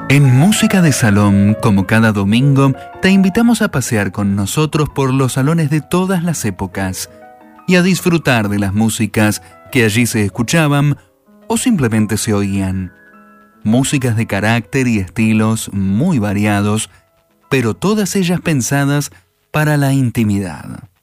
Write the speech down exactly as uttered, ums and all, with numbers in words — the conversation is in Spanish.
En Música de Salón, como cada domingo, te invitamos a pasear con nosotros por los salones de todas las épocas y a disfrutar de las músicas que allí se escuchaban o simplemente se oían. Músicas de carácter y estilos muy variados, pero todas ellas pensadas para la intimidad.